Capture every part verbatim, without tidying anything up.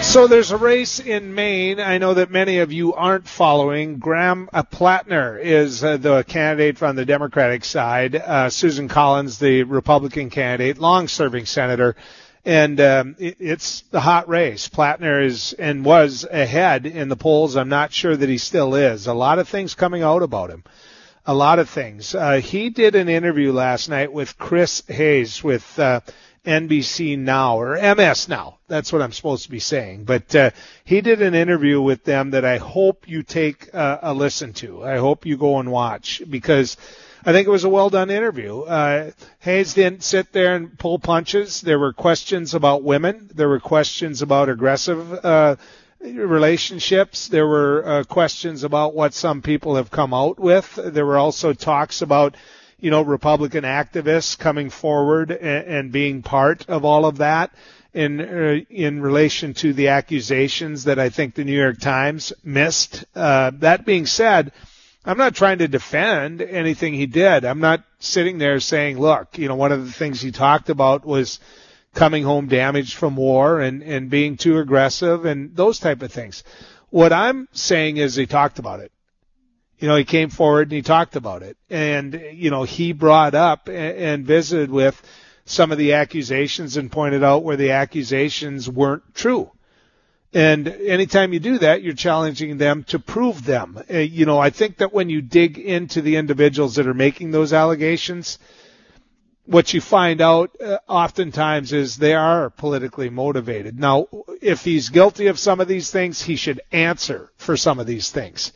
So there's a race in Maine. I know that many of you aren't following. Graham Plattner is uh, the candidate from the Democratic side. Uh, Susan Collins, the Republican candidate, long-serving senator. And um, it, it's the hot race. Plattner is and was ahead in the polls. I'm not sure that he still is. A lot of things coming out about him. A lot of things. Uh, he did an interview last night with Chris Hayes with uh, N B C Now, or M S Now. That's what I'm supposed to be saying. But uh, he did an interview with them that I hope you take uh, a listen to. I hope you go and watch, because I think it was a well-done interview. Uh, Hayes didn't sit there and pull punches. There were questions about women. There were questions about aggressive uh, relationships. There were uh, questions about what some people have come out with. There were also talks about, you know, Republican activists coming forward and, and being part of all of that in uh, in relation to the accusations that I think the New York Times missed. Uh, that being said, I'm not trying to defend anything he did. I'm not sitting there saying, look, you know, one of the things he talked about was coming home damaged from war and, and being too aggressive and those type of things. What I'm saying is he talked about it. You know, he came forward and he talked about it. And, you know, he brought up and, and visited with some of the accusations and pointed out where the accusations weren't true. And anytime you do that, you're challenging them to prove them. Uh, you know, I think that when you dig into the individuals that are making those allegations, what you find out uh, oftentimes is they are politically motivated. Now, if he's guilty of some of these things, he should answer for some of these things.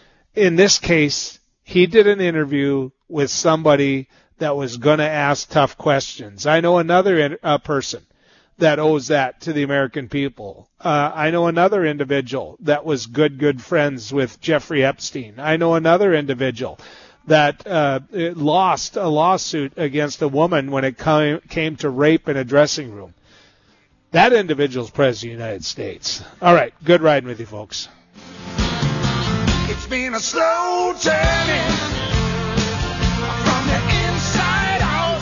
In this case, he did an interview with somebody that was going to ask tough questions. I know another in, uh, person that owes that to the American people. Uh, I know another individual that was good, good friends with Jeffrey Epstein. I know another individual that uh, lost a lawsuit against a woman when it came, came to rape in a dressing room. That individual's president of the United States. All right, good riding with you, folks. It's been a slow journey from the inside out.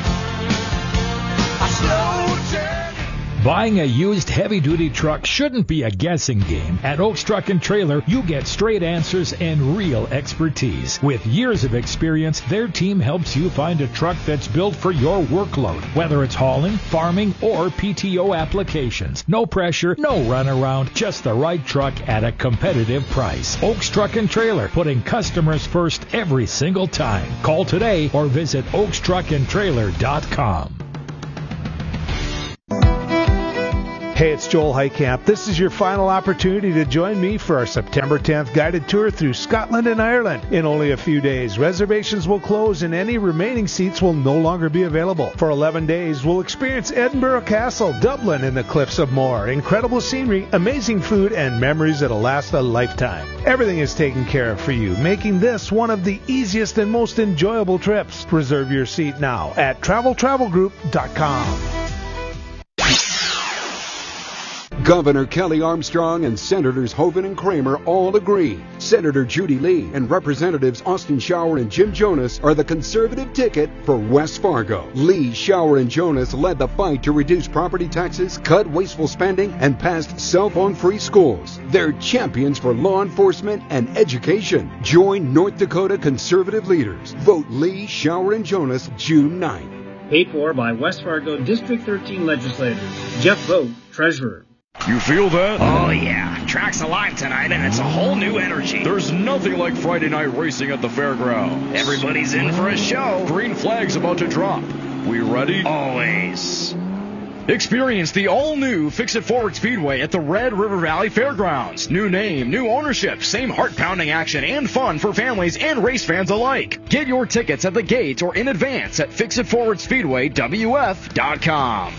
A slow journey. Buying a used heavy-duty truck shouldn't be a guessing game. At Oaks Truck and Trailer, you get straight answers and real expertise. With years of experience, their team helps you find a truck that's built for your workload, whether it's hauling, farming, or P T O applications. No pressure, no runaround, just the right truck at a competitive price. Oaks Truck and Trailer, putting customers first every single time. Call today or visit oaks truck and trailer dot com. Hey, it's Joel Heitkamp. This is your final opportunity to join me for our September tenth guided tour through Scotland and Ireland. In only a few days, reservations will close and any remaining seats will no longer be available. For eleven days, we'll experience Edinburgh Castle, Dublin, and the Cliffs of Moher. Incredible scenery, amazing food, and memories that'll last a lifetime. Everything is taken care of for you, making this one of the easiest and most enjoyable trips. Reserve your seat now at travel travel group dot com. Governor Kelly Armstrong and Senators Hoeven and Kramer all agree. Senator Judy Lee and Representatives Austin Shower and Jim Jonas are the conservative ticket for West Fargo. Lee, Shower, and Jonas led the fight to reduce property taxes, cut wasteful spending, and passed cell phone-free schools. They're champions for law enforcement and education. Join North Dakota conservative leaders. Vote Lee, Shower, and Jonas June ninth. Paid for by West Fargo District thirteen legislators. Jeff Vogt, Treasurer. You feel that? Oh, yeah. Track's alive tonight, and it's a whole new energy. There's nothing like Friday night racing at the fairgrounds. Everybody's in for a show. Green flag's about to drop. We ready? Always. Experience the all-new Fix-It Forward Speedway at the Red River Valley Fairgrounds. New name, new ownership, same heart-pounding action and fun for families and race fans alike. Get your tickets at the gate or in advance at fix it forward speedway w f dot com.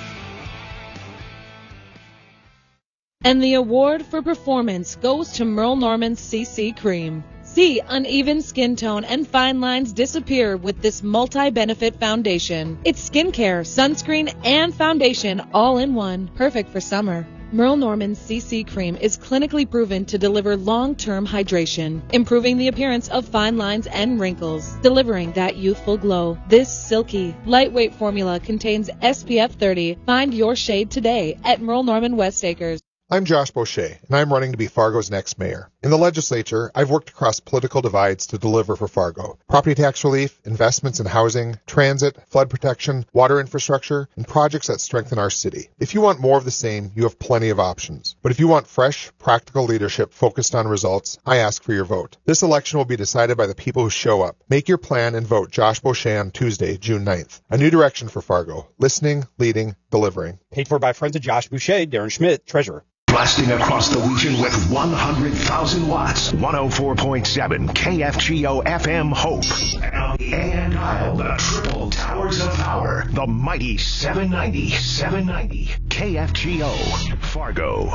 And the award for performance goes to Merle Norman's C C Cream. See uneven skin tone and fine lines disappear with this multi-benefit foundation. It's skincare, sunscreen, and foundation all in one. Perfect for summer. Merle Norman's C C Cream is clinically proven to deliver long-term hydration, improving the appearance of fine lines and wrinkles, delivering that youthful glow. This silky, lightweight formula contains S P F thirty. Find your shade today at Merle Norman West Acres. I'm Josh Boucher, and I'm running to be Fargo's next mayor. In the legislature, I've worked across political divides to deliver for Fargo. Property tax relief, investments in housing, transit, flood protection, water infrastructure, and projects that strengthen our city. If you want more of the same, you have plenty of options. But if you want fresh, practical leadership focused on results, I ask for your vote. This election will be decided by the people who show up. Make your plan and vote Josh Boucher on Tuesday, June ninth. A new direction for Fargo. Listening, leading, delivering. Paid for by friends of Josh Boucher, Darren Schmidt, Treasurer. Blasting across the region with one hundred thousand watts. one oh four point seven K F G O F M Hope. And on the A M dial, the triple towers of power. The mighty seven ninety, seven ninety K F G O Fargo.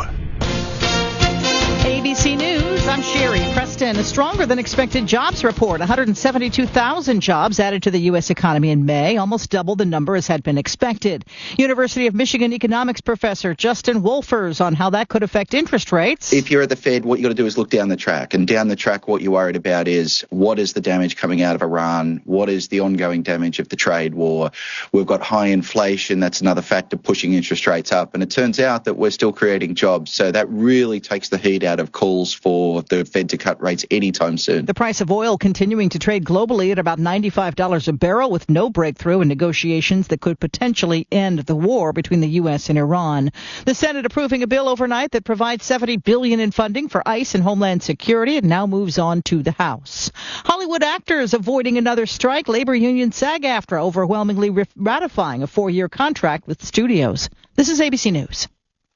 A B C News, I'm Sherry Preston. A stronger than expected jobs report. one hundred seventy-two thousand jobs added to the U S economy in May, almost double the number as had been expected. University of Michigan economics professor Justin Wolfers on how that could affect interest rates. If you're at the Fed, what you got to do is look down the track. And down the track, what you're worried about is what is the damage coming out of Iran? What is the ongoing damage of the trade war? We've got high inflation. That's another factor pushing interest rates up. And it turns out that we're still creating jobs. So that really takes the heat out of calls for the Fed to cut rates anytime soon. The price of oil continuing to trade globally at about ninety-five dollars a barrel with no breakthrough in negotiations that could potentially end the war between the U S and Iran. The Senate approving a bill overnight that provides seventy billion dollars in funding for ICE and Homeland Security. It now moves on to the House. Hollywood actors avoiding another strike. Labor union SAG-AFTRA overwhelmingly ratifying a four-year contract with studios. This is A B C News.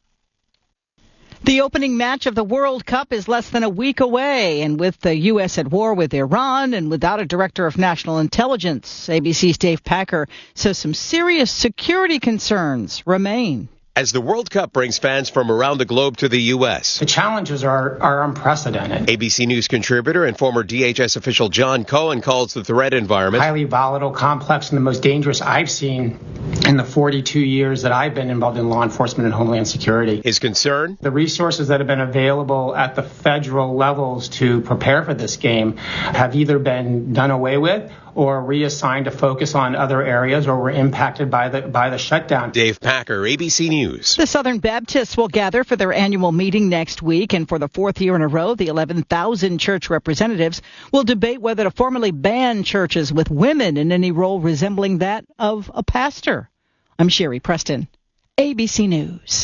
The opening match of the World Cup is less than a week away, and with the U S at war with Iran and without a director of national intelligence, A B C's Dave Packer says some serious security concerns remain. As the World Cup brings fans from around the globe to the U S. The challenges are, are unprecedented. A B C News contributor and former D H S official John Cohen calls the threat environment highly volatile, complex, and the most dangerous I've seen in the forty-two years that I've been involved in law enforcement and Homeland Security. His concern? The resources that have been available at the federal levels to prepare for this game have either been done away with or reassigned to focus on other areas or were impacted by the by the shutdown. Dave Packer, A B C News. The Southern Baptists will gather for their annual meeting next week, and for the fourth year in a row, the eleven thousand church representatives will debate whether to formally ban churches with women in any role resembling that of a pastor. I'm Sherry Preston, A B C News.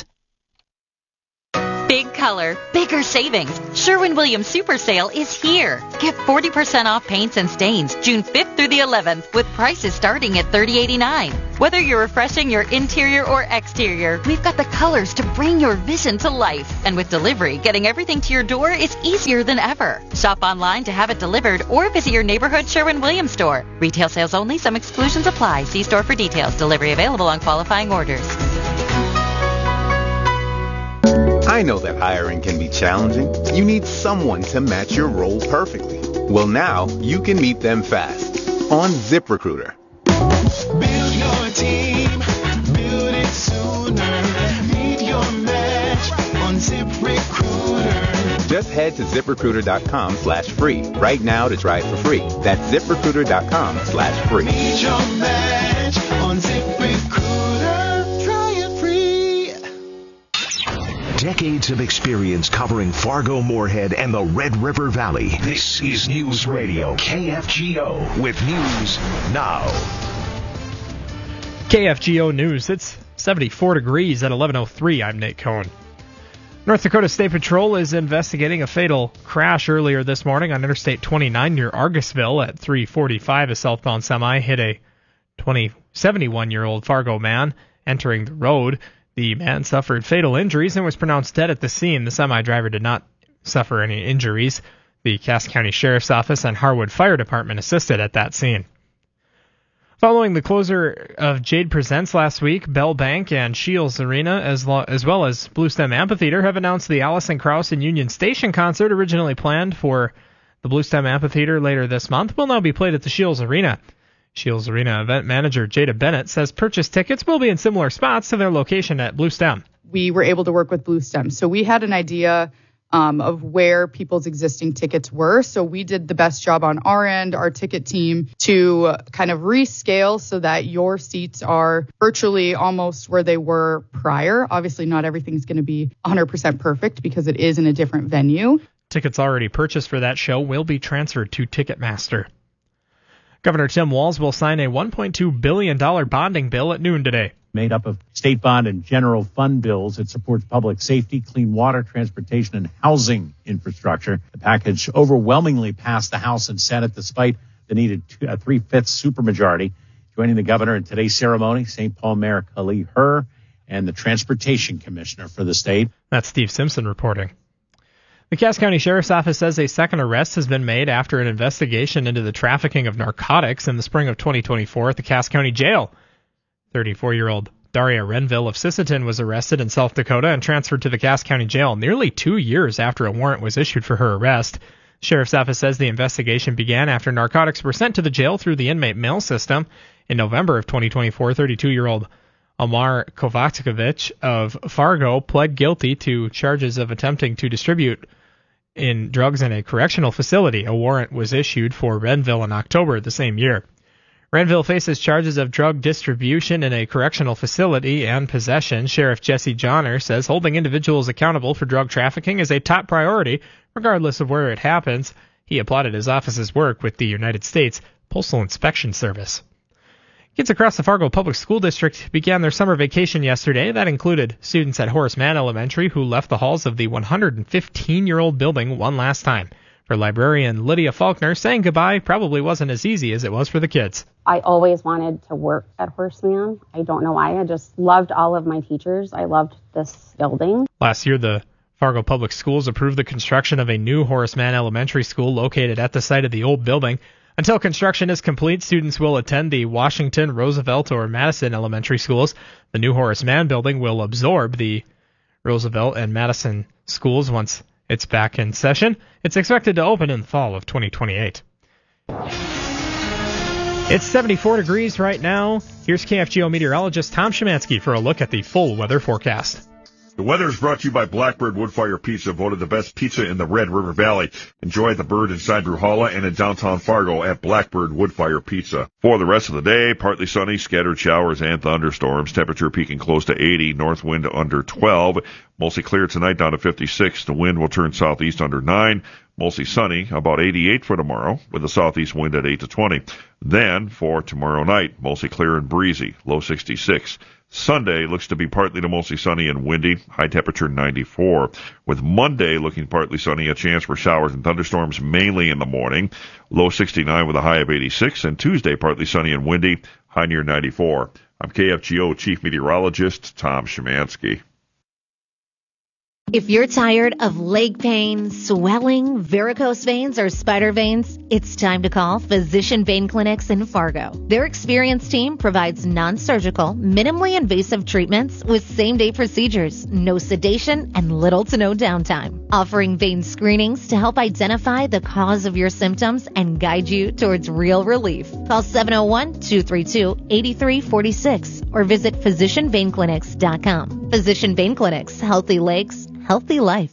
Big color, bigger savings. Sherwin-Williams Super Sale is here. Get forty percent off paints and stains June fifth through the eleventh with prices starting at thirty dollars and eighty-nine cents. Whether you're refreshing your interior or exterior, we've got the colors to bring your vision to life. And with delivery, getting everything to your door is easier than ever. Shop online to have it delivered or visit your neighborhood Sherwin-Williams store. Retail sales only. Some exclusions apply. See store for details. Delivery available on qualifying orders. I know that hiring can be challenging. You need someone to match your role perfectly. Well, now you can meet them fast on ZipRecruiter. Build your team, build it sooner. Meet your match on ZipRecruiter. Just head to ZipRecruiter.com slash free right now to try it for free. That's ZipRecruiter.com slash free. Meet your match on ZipRecruiter. Try it free. Decades of experience covering Fargo, Moorhead, and the Red River Valley. This is News Radio K F G O with news now. K F G O News. It's seventy-four degrees at eleven oh three. I'm Nate Cohn. North Dakota State Patrol is investigating a fatal crash earlier this morning on Interstate twenty-nine near Argusville at three forty-five. A southbound semi hit a seventy-one-year-old Fargo man entering the road. The man suffered fatal injuries and was pronounced dead at the scene. The semi-driver did not suffer any injuries. The Cass County Sheriff's Office and Harwood Fire Department assisted at that scene. Following the closure of Jade Presents last week, Bell Bank and Shields Arena, as, lo- as well as Bluestem Amphitheater, have announced the Allison Krauss and Union Station concert, originally planned for the Bluestem Amphitheater later this month, will now be played at the Shields Arena. Shields Arena event manager Jada Bennett says purchase tickets will be in similar spots to their location at Bluestem. We were able to work with Bluestem. So we had an idea um, of where people's existing tickets were. So we did the best job on our end, our ticket team, to kind of rescale so that your seats are virtually almost where they were prior. Obviously, not everything's going to be one hundred percent perfect because it is in a different venue. Tickets already purchased for that show will be transferred to Ticketmaster. Governor Tim Walz will sign a one point two billion dollars bonding bill at noon today. Made up of state bond and general fund bills. It supports public safety, clean water, transportation, and housing infrastructure. The package overwhelmingly passed the House and Senate despite the needed two, a three-fifths supermajority. Joining the governor in today's ceremony, Saint Paul Mayor Khalil Herr and the Transportation Commissioner for the state. That's Steve Simpson reporting. The Cass County Sheriff's Office says a second arrest has been made after an investigation into the trafficking of narcotics in the spring of twenty twenty-four at the Cass County Jail. thirty-four-year-old Daria Renville of Sisseton was arrested in South Dakota and transferred to the Cass County Jail nearly two years after a warrant was issued for her arrest. Sheriff's Office says the investigation began after narcotics were sent to the jail through the inmate mail system. In November of twenty twenty-four, thirty-two-year-old Omar Kovacevic of Fargo pled guilty to charges of attempting to distribute in drugs in a correctional facility. A warrant was issued for Renville in October the same year. Renville faces charges of drug distribution in a correctional facility and possession. Sheriff Jesse Johnner says holding individuals accountable for drug trafficking is a top priority, regardless of where it happens. He applauded his office's work with the United States Postal Inspection Service. Kids across the Fargo Public School District began their summer vacation yesterday. That included students at Horace Mann Elementary who left the halls of the one hundred fifteen-year-old building one last time. For librarian Lydia Faulkner, saying goodbye probably wasn't as easy as it was for the kids. I always wanted to work at Horace Mann. I don't know why. I just loved all of my teachers. I loved this building. Last year, the Fargo Public Schools approved the construction of a new Horace Mann Elementary School located at the site of the old building. Until construction is complete, students will attend the Washington, Roosevelt, or Madison elementary schools. The new Horace Mann building will absorb the Roosevelt and Madison schools once it's back in session. It's expected to open in the fall of twenty twenty-eight. It's seventy-four degrees right now. Here's K F G O meteorologist Tom Szymanski for a look at the full weather forecast. The weather is brought to you by Blackbird Woodfire Pizza, voted the best pizza in the Red River Valley. Enjoy the Bird inside Bruhala and in downtown Fargo at Blackbird Woodfire Pizza. For the rest of the day, partly sunny, scattered showers and thunderstorms. Temperature peaking close to eighty, north wind under twelve. Mostly clear tonight down to fifty-six. The wind will turn southeast under nine. Mostly sunny, about eighty-eight for tomorrow, with a southeast wind at eight to twenty. Then, for tomorrow night, mostly clear and breezy, low sixty-six. Sunday looks to be partly to mostly sunny and windy, high temperature ninety-four. With Monday looking partly sunny, a chance for showers and thunderstorms mainly in the morning, low sixty-nine with a high of eighty-six. And Tuesday partly sunny and windy, high near ninety-four. I'm K F G O Chief Meteorologist Tom Szymanski. If you're tired of leg pain, swelling, varicose veins, or spider veins, it's time to call Physician Vein Clinics in Fargo. Their experienced team provides non-surgical, minimally invasive treatments with same-day procedures, no sedation, and little to no downtime. Offering vein screenings to help identify the cause of your symptoms and guide you towards real relief. Call seven oh one, two three two, eight three four six or visit physician vein clinics dot com. Physician Vein Clinics, healthy legs, healthy life.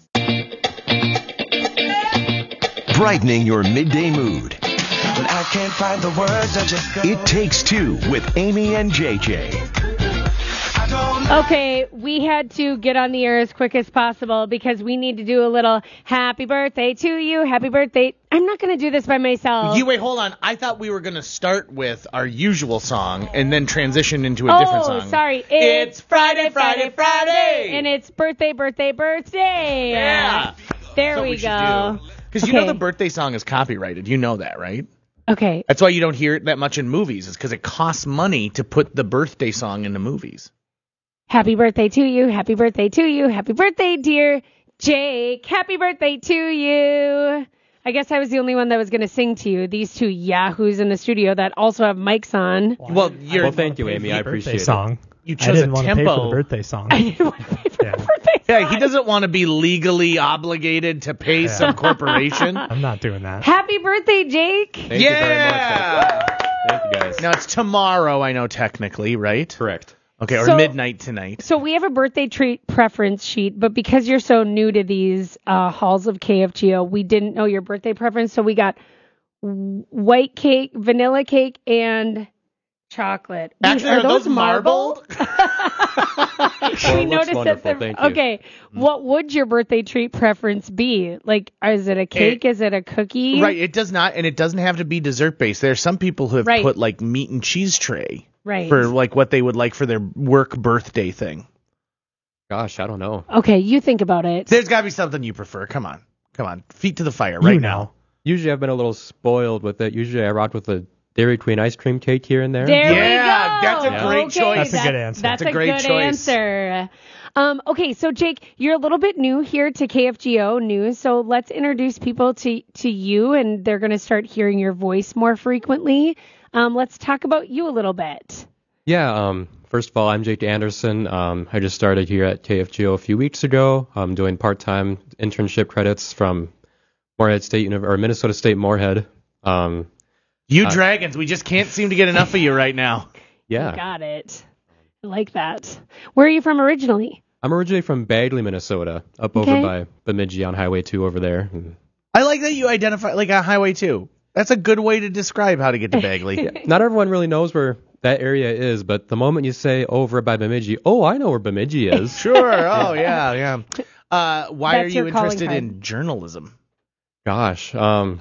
Brightening your midday mood. When I can't find the words, I just go. It Takes Two with Amy and J J. Okay, we had to get on the air as quick as possible because we need to do a little happy birthday to you, happy birthday. I'm not going to do this by myself. You wait, hold on. I thought we were going to start with our usual song and then transition into a oh, different song. Oh, sorry. It's, it's Friday, Friday, Friday. And it's birthday, birthday, birthday. Yeah. There That's we, we go. Because okay. you know the birthday song is copyrighted. You know that, right? Okay. That's why you don't hear it that much in movies. It's because it costs money to put the birthday song into movies. Happy birthday to you. Happy birthday to you. Happy birthday, dear Jake. Happy birthday to you. I guess I was the only one that was going to sing to you. These two yahoos in the studio that also have mics on. Well, you're, well thank you, Amy. I appreciate it. Song. You chose I didn't a want tempo. to pay for the birthday song. I didn't want to pay for yeah. the birthday song. Yeah, he doesn't want to be legally obligated to pay yeah. some corporation. I'm not doing that. Happy birthday, Jake. Thank yeah. you very much. Thank you, guys. Now, it's tomorrow, I know, technically, right? Correct. Okay, or So- midnight tonight. So we have a birthday treat preference sheet, but because you're so new to these uh, halls of K F G O, we didn't know your birthday preference. So we got w- white cake, vanilla cake, and chocolate. Wait, Actually, are those marbled? we noticed that. wonderful, The, thank you. okay, what would your birthday treat preference be? Like, is it a cake? It- is it a cookie? Right, it does not, and it doesn't have to be dessert based. There are some people who have Right. put like meat and cheese tray Right. for like what they would like for their work birthday thing. Gosh, I don't know. Okay, you think about it. There's got to be something you prefer. Come on, come on, feet to the fire right now. Usually I've been a little spoiled with it. Usually I rock with the Dairy Queen ice cream cake here and there. There we Yeah, go. that's a great Okay, choice. That's a good answer. That's That's a a great good choice. answer. Um, okay, so Jake, you're a little bit new here to K F G O News, so let's introduce people to to you, and they're going to start hearing your voice more frequently. Um, let's talk about you a little bit. Yeah, um, first of all, I'm Jake Anderson. Um, I just started here at K F G O a few weeks ago. I'm doing part-time internship credits from Moorhead State Uni- or Minnesota State Moorhead. Um, You uh, dragons, we just can't seem to get enough of you right now. yeah, Got it. I like that. Where are you from originally? I'm originally from Bagley, Minnesota, up Okay. over by Bemidji on Highway two over there. And I like that you identify like on Highway two. That's a good way to describe how to get to Bagley. not everyone really knows where that area is, but the moment you say over by Bemidji, oh, I know where Bemidji is. Sure. Oh yeah, yeah. Uh, why That's are you your calling interested card. in journalism? Gosh, um,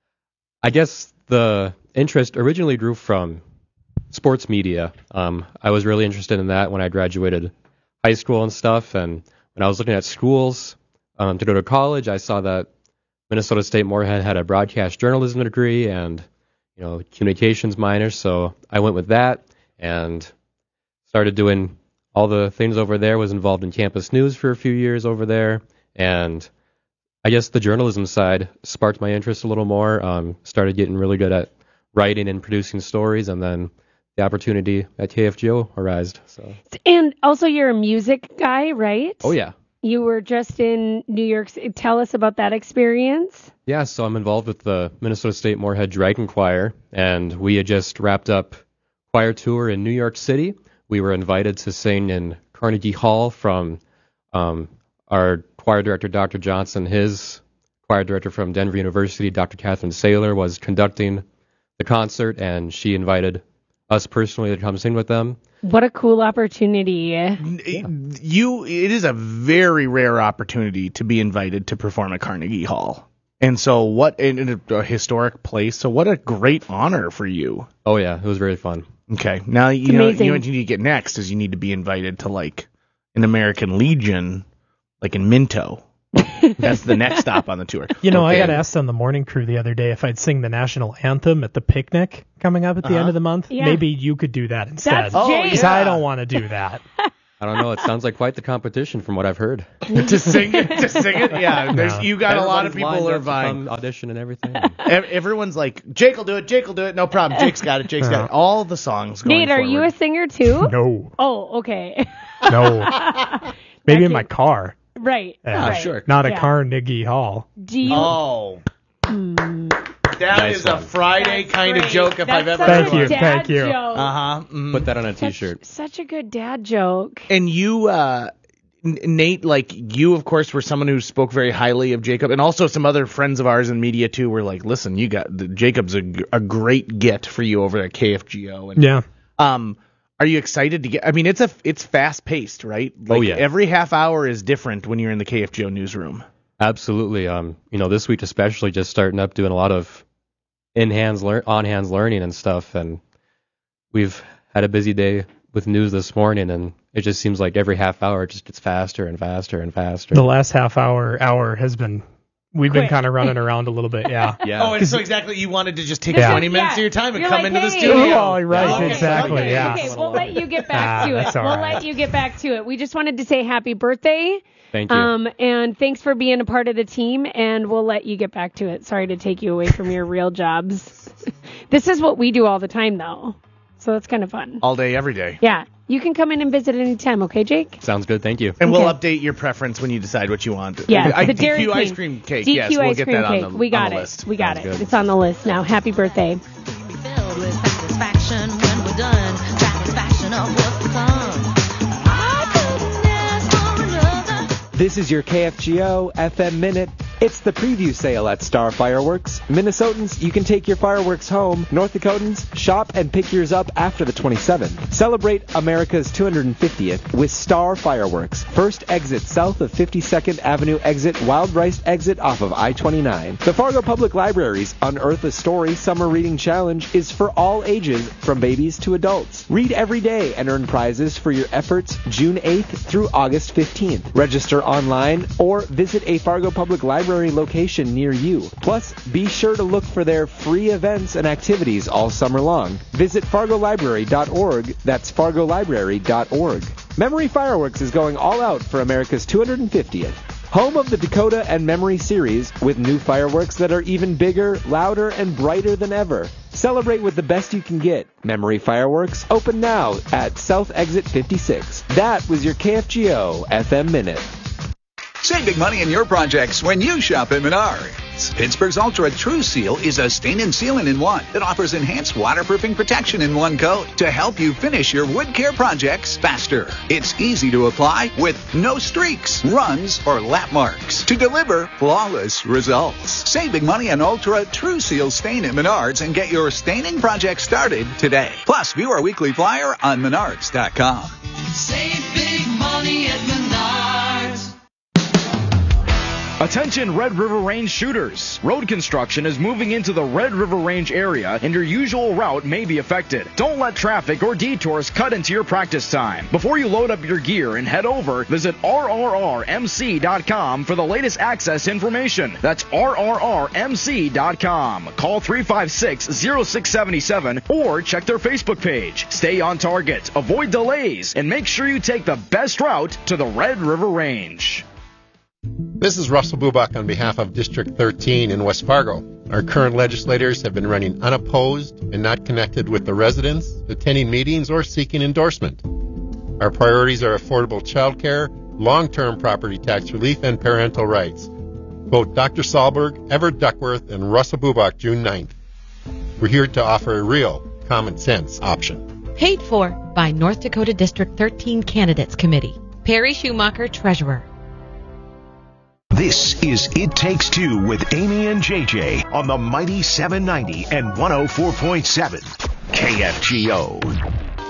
I guess the interest originally grew from sports media. Um, I was really interested in that when I graduated high school and stuff, and when I was looking at schools um, to go to college, I saw that Minnesota State Moorhead had a broadcast journalism degree and you know communications minor, so I went with that and started doing all the things over there. Was involved in campus news for a few years over there, and I guess the journalism side sparked my interest a little more. Um, started getting really good at writing and producing stories, and then the opportunity at K F G O arose. So, And also, you're a music guy, right? oh yeah, You were just in New York City. Tell us about that experience. yeah. So I'm involved with the Minnesota State Moorhead Dragon Choir, and we had just wrapped up choir tour in New York City. We were invited to sing in Carnegie Hall from um, our choir director, Doctor Johnson. His choir director from Denver University, Doctor Catherine Saylor, was conducting the concert, and she invited us personally to come sing with them. What a cool opportunity. You, it is a very rare opportunity to be invited to perform at Carnegie Hall. And so what, in, in a, a historic place, so what a great honor for you. Oh yeah, it was very fun. Okay, now you It's know, amazing. you know what you need to get next is you need to be invited to like an American Legion, like in Minto. That's the next stop on the tour. You know, I Okay. got asked on the morning crew the other day if I'd sing the national anthem at the picnic coming up at the Uh-huh. end of the month. Yeah. Maybe you could do that instead. That's Oh, Jake. Because yeah. I don't want to do that. I don't know. It sounds like quite the competition from what I've heard. to sing it, to sing it, yeah. There's, No. you got a lot of people Everybody's who are lined up to vying. come audition and everything. Ev- Everyone's like, Jake will do it, Jake will do it, no problem. Jake's got it, Jake's got it. All the songs going Nate, are you forward. a singer too? No, Oh, okay. no. Maybe in my car. Right. Yeah, right. sure. Not at Yeah. Carnegie Hall. Do you? Oh. Hmm. That Nice is a one. Friday That's kind of great. joke if That's I've ever such Thank a heard you, one. dad thank you. joke. Uh-huh. mhm. Put that on a Such- T-shirt. Such a good dad joke. And you, uh, N- Nate, like you, of course, were someone who spoke very highly of Jacob, and also some other friends of ours in media too were like, "Listen, you got the, Jacob's a, g- a great get for you over at K F G O." And, Yeah. Um, are you excited to get? I mean, it's a it's fast paced, right? Like, Oh, yeah. Every half hour is different when you're in the K F G O newsroom. Absolutely. Um, you know, this week especially, just starting up doing a lot of in-hands, lear- on-hands learning and stuff, and we've had a busy day with news this morning, and it just seems like every half hour it just gets faster and faster and faster. The last half hour, hour has been, we've been Quick. kind of running around a little bit, yeah. Yeah. Oh, and so exactly, you wanted to just take Yeah. twenty minutes Yeah. of your time and You're come like, into the hey. studio. Oh, right, Okay, exactly, okay. yeah. Okay, we'll let you get back Ah, to it. that's all We'll right. let you get back to it. We just wanted to say happy birthday. Thank you. Um, and thanks for being a part of the team, and we'll let you get back to it. Sorry to take you away from your real jobs. This is what we do all the time, though. So that's kind of fun. All day, every day. Yeah. You can come in and visit anytime, okay, Jake? Sounds good. Thank you. And we'll Okay. update your preference when you decide what you want. Yeah, I, the Dairy D Q Queen. ice cream cake. D Q yes, we'll ice get cream that cake. on the, we got on the it. list. We got Sounds it. good. It's on the list now. Happy birthday. Filled with satisfaction when we're done. Satisfaction of what's to come. This is your K F G O F M Minute. It's the preview sale at Star Fireworks. Minnesotans, you can take your fireworks home. North Dakotans, shop and pick yours up after the twenty-seventh. Celebrate America's two hundred fiftieth with Star Fireworks. First exit south of fifty-second Avenue exit, Wild Rice exit off of I twenty-nine. The Fargo Public Library's Unearth a Story Summer Reading Challenge is for all ages, from babies to adults. Read every day and earn prizes for your efforts June eighth through August fifteenth. Register online or visit a Fargo Public Library location near you. Plus, be sure to look for their free events and activities all summer long. Visit fargo library dot org. That's fargo library dot org. Memory Fireworks is going all out for America's two hundred fiftieth. Home of the Dakota and Memory series with new fireworks that are even bigger, louder, and brighter than ever. Celebrate with the best you can get. Memory Fireworks open now at South Exit fifty-six. That was your K F G O F M Minute. Save big money in your projects when you shop at Menards. Pittsburgh's Ultra True Seal is a stain and sealant in one that offers enhanced waterproofing protection in one coat to help you finish your wood care projects faster. It's easy to apply with no streaks, runs, or lap marks to deliver flawless results. Save big money on Ultra True Seal stain at Menards and get your staining project started today. Plus, view our weekly flyer on menards dot com. Save big money at Menards. Attention Red River Range shooters. Road construction is moving into the Red River Range area and your usual route may be affected. Don't let traffic or detours cut into your practice time. Before you load up your gear and head over, visit R R R M C dot com for the latest access information. That's R R R M C dot com. Call three five six, zero six seven seven or check their Facebook page. Stay on target, avoid delays, and make sure you take the best route to the Red River Range. This is Russell Bubach on behalf of District thirteen in West Fargo. Our current legislators have been running unopposed and not connected with the residents, attending meetings, or seeking endorsement. Our priorities are affordable child care, long-term property tax relief, and parental rights. Vote Doctor Sahlberg, Everett Duckworth, and Russell Bubach June ninth. We're here to offer a real common sense option. Paid for by North Dakota District thirteen Candidates Committee. Perry Schumacher, Treasurer. This is It Takes Two with Amy and J J on the Mighty seven ninety and one oh four point seven K F G O.